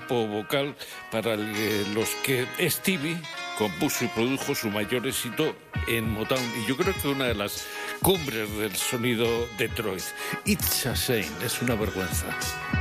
grupo vocal para los que Stevie compuso y produjo su mayor éxito en Motown, y yo creo que una de las cumbres del sonido Detroit. It's a Shame, es una vergüenza.